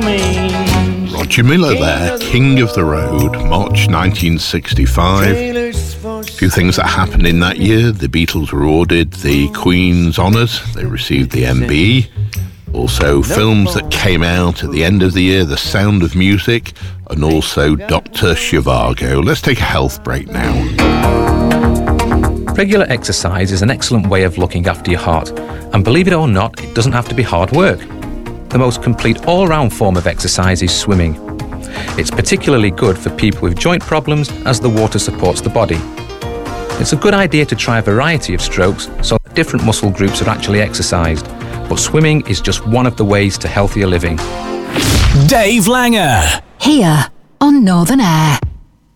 Roger Miller there, King of the Road, March 1965. A few things that happened in that year. The Beatles were awarded the Queen's Honours. They received the MBE. Also, films that came out at the end of the year, The Sound of Music, and also Dr. Zhivago. Let's take a health break now. Regular exercise is an excellent way of looking after your heart, and believe it or not, it doesn't have to be hard work. The most complete all-round form of exercise is swimming. It's particularly good for people with joint problems as the water supports the body. It's a good idea to try a variety of strokes so that different muscle groups are actually exercised, but swimming is just one of the ways to healthier living. Dave Langer. Here on Northern Air.